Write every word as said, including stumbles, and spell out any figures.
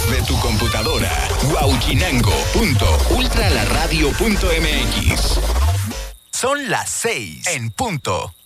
desde tu computadora. Huauchinango punto ultralaradio punto m x. Son las seis en punto.